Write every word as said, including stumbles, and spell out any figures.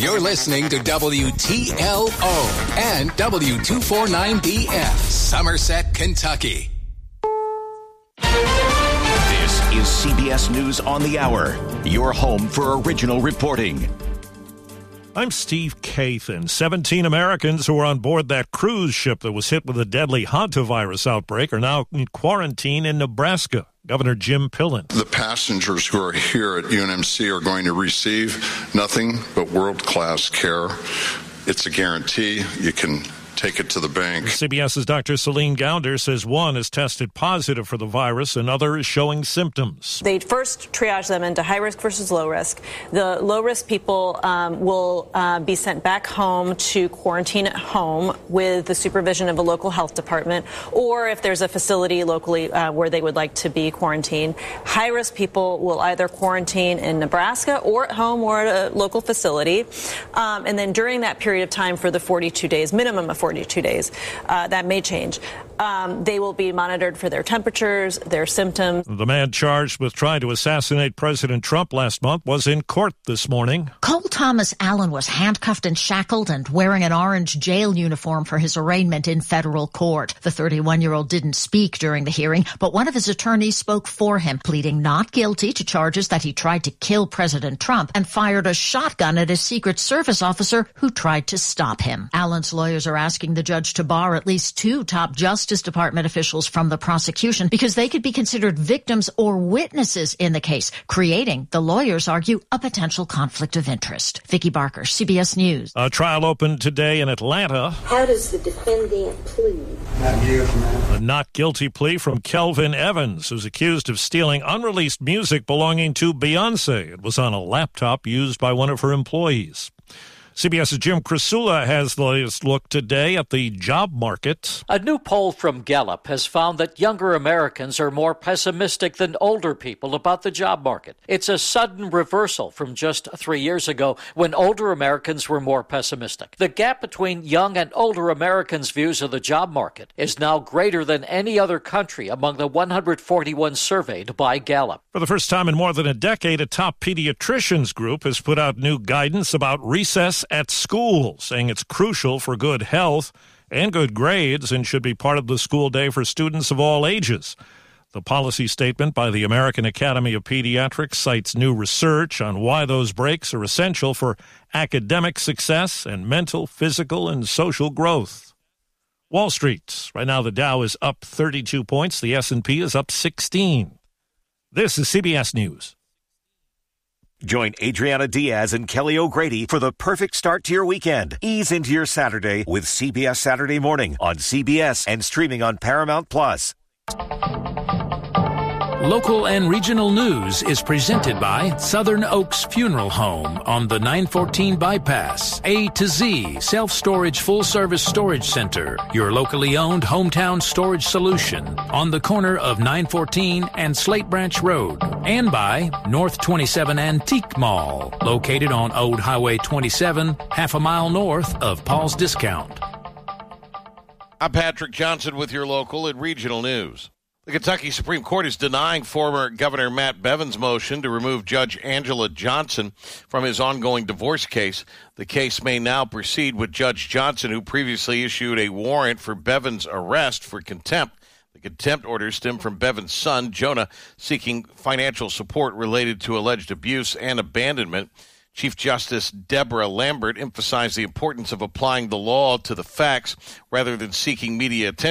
You're listening to W T L O and W two forty-nine B F, Somerset, Kentucky. This is C B S News on the Hour, your home for original reporting. I'm Steve Kathan. seventeen Americans who were on board that cruise ship that was hit with a deadly hantavirus outbreak are now in quarantine in Nebraska. Governor Jim Pillen. The passengers who are here at U N M C are going to receive nothing but world-class care. It's a guarantee. You can take it to the bank. CBS's Doctor Celine Gounder says one is tested positive for the virus, another is showing symptoms. They first triage them into high risk versus low risk. The low risk people um, will uh, be sent back home to quarantine at home with the supervision of a local health department, or if there's a facility locally uh, where they would like to be quarantined. High risk people will either quarantine in Nebraska or at home or at a local facility. Um, and then during that period of time for the forty-two days, minimum of forty-two days, uh, that may change. Um, they will be monitored for their temperatures, their symptoms. The man charged with trying to assassinate President Trump last month was in court this morning. Cole Thomas Allen was handcuffed and shackled and wearing an orange jail uniform for his arraignment in federal court. The thirty-one-year-old didn't speak during the hearing, but one of his attorneys spoke for him, pleading not guilty to charges that he tried to kill President Trump and fired a shotgun at a Secret Service officer who tried to stop him. Allen's lawyers are asking the judge to bar at least two top Justice Department officials from the prosecution because they could be considered victims or witnesses in the case, creating, the lawyers argue, a potential conflict of interest. Vicki Barker, C B S News. A trial opened today in Atlanta. How does the defendant plead? Not guilty, man. A not guilty plea from Kelvin Evans, who's accused of stealing unreleased music belonging to Beyonce. It was on a laptop used by one of her employees. CBS's Jim Krasula has the latest look today at the job market. A new poll from Gallup has found that younger Americans are more pessimistic than older people about the job market. It's a sudden reversal from just three years ago when older Americans were more pessimistic. The gap between young and older Americans' views of the job market is now greater than any other country among the one hundred forty-one surveyed by Gallup. For the first time in more than a decade, a top pediatricians group has put out new guidance about recess at school, saying it's crucial for good health and good grades and should be part of the school day for students of all ages. The policy statement by the American Academy of Pediatrics cites new research on why those breaks are essential for academic success and mental, physical, and social growth. Wall Street. Right now the Dow is up thirty-two points. The S and P is up sixteen. This is C B S News. Join Adriana Diaz and Kelly O'Grady for the perfect start to your weekend. Ease into your Saturday with C B S Saturday Morning on C B S and streaming on Paramount Plus. Local and regional news is presented by Southern Oaks Funeral Home on the nine fourteen bypass. A to Z Self-Storage Full-Service Storage Center, your locally owned hometown storage solution on the corner of nine fourteen and Slate Branch Road. And by North twenty-seven Antique Mall, located on Old Highway twenty-seven, half a mile north of Paul's Discount. I'm Patrick Johnson with your local and regional news. The Kentucky Supreme Court is denying former Governor Matt Bevin's motion to remove Judge Angela Johnson from his ongoing divorce case. The case may now proceed with Judge Johnson, who previously issued a warrant for Bevin's arrest for contempt. The contempt order stemmed from Bevin's son, Jonah, seeking financial support related to alleged abuse and abandonment. Chief Justice Deborah Lambert emphasized the importance of applying the law to the facts rather than seeking media attention.